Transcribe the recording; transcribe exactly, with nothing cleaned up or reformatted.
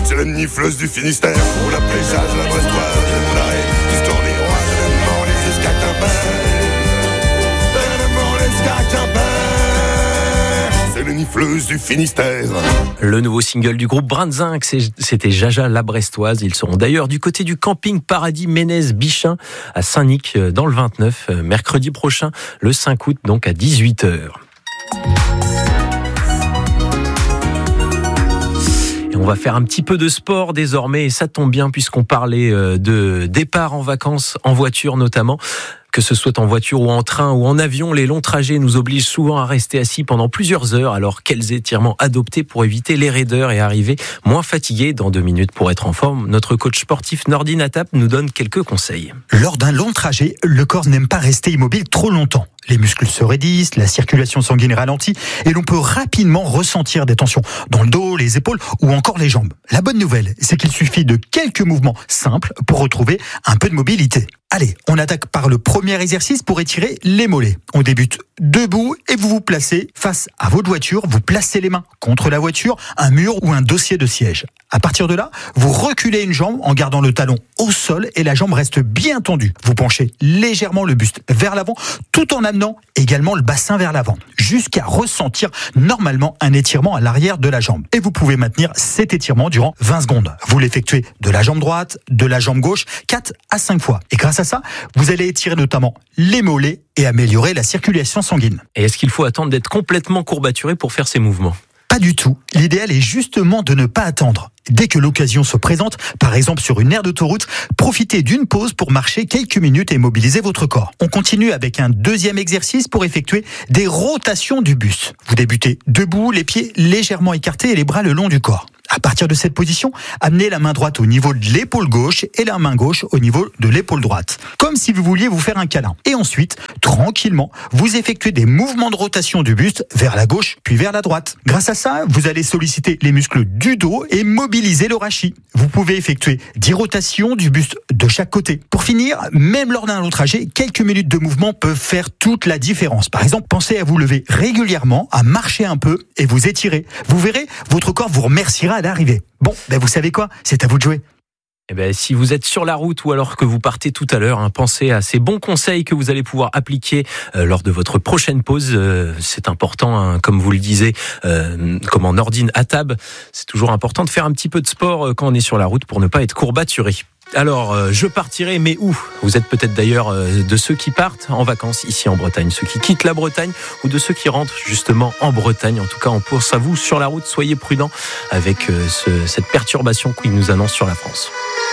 C'est la nifleuse du Finistère. Pour la Pléjade, la Brestoise, le Moularet, l'histoire des rois, de la mort, les escatins. C'est la nifleuse du Finistère. Le nouveau single du groupe Brandzinc, c'était Jaja la Brestoise. Ils seront d'ailleurs du côté du camping Paradis Ménez-Bichin à Saint-Nic dans le vingt-neuf, mercredi prochain, le cinq août, donc à dix-huit heures. Et on va faire un petit peu de sport désormais, et ça tombe bien puisqu'on parlait de départ en vacances, en voiture notamment. Que ce soit en voiture ou en train ou en avion, les longs trajets nous obligent souvent à rester assis pendant plusieurs heures. Alors, quels étirements adopter pour éviter les raideurs et arriver moins fatigué? Dans deux minutes pour être en forme, notre coach sportif Nordine Atap nous donne quelques conseils. Lors d'un long trajet, le corps n'aime pas rester immobile trop longtemps. Les muscles se raidissent, la circulation sanguine ralentit et l'on peut rapidement ressentir des tensions dans le dos, les épaules ou encore les jambes. La bonne nouvelle, c'est qu'il suffit de quelques mouvements simples pour retrouver un peu de mobilité. Allez, on attaque par le premier exercice pour étirer les mollets. On débute debout et vous vous placez face à votre voiture. Vous placez les mains contre la voiture, un mur ou un dossier de siège. À partir de là, vous reculez une jambe en gardant le talon au sol et la jambe reste bien tendue. Vous penchez légèrement le buste vers l'avant tout en amenant également le bassin vers l'avant jusqu'à ressentir normalement un étirement à l'arrière de la jambe. Et vous pouvez maintenir cet étirement durant vingt secondes. Vous l'effectuez de la jambe droite, de la jambe gauche, quatre à cinq fois. Et grâce à ça, vous allez étirer notamment les mollets et améliorer la circulation sanguine. Et est-ce qu'il faut attendre d'être complètement courbaturé pour faire ces mouvements ? Pas du tout. L'idéal est justement de ne pas attendre. Dès que l'occasion se présente, par exemple sur une aire d'autoroute, profitez d'une pause pour marcher quelques minutes et mobiliser votre corps. On continue avec un deuxième exercice pour effectuer des rotations du buste. Vous débutez debout, les pieds légèrement écartés et les bras le long du corps. À partir de cette position, amenez la main droite au niveau de l'épaule gauche et la main gauche au niveau de l'épaule droite. Comme si vous vouliez vous faire un câlin. Et ensuite, tranquillement, vous effectuez des mouvements de rotation du buste vers la gauche puis vers la droite. Grâce à ça, vous allez solliciter les muscles du dos et mobiliser le rachis. Vous pouvez effectuer dix rotations du buste de chaque côté. Pour finir, même lors d'un long trajet, quelques minutes de mouvement peuvent faire toute la différence. Par exemple, pensez à vous lever régulièrement, à marcher un peu et vous étirer. Vous verrez, votre corps vous remerciera à l'arrivée. Bon, ben vous savez quoi ? C'est à vous de jouer. Eh ben, si vous êtes sur la route ou alors que vous partez tout à l'heure, hein, pensez à ces bons conseils que vous allez pouvoir appliquer euh, lors de votre prochaine pause. Euh, c'est important, hein, comme vous le disiez, euh, comme en Nordine Atap, c'est toujours important de faire un petit peu de sport euh, quand on est sur la route pour ne pas être courbaturé. Alors, euh, je partirai, mais où ? Vous êtes peut-être d'ailleurs euh, de ceux qui partent en vacances ici en Bretagne, ceux qui quittent la Bretagne ou de ceux qui rentrent justement en Bretagne. En tout cas, on pense à vous sur la route. Soyez prudents avec euh, ce, cette perturbation qu'il nous annonce sur la France.